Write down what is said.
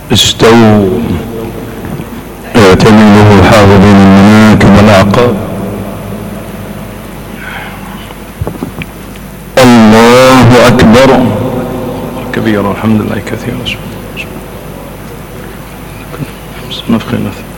استووا اعتدلوا حافظين المناكب والأعقاب. الله أكبر كبيرا الحمد لله كثيرا. نفخ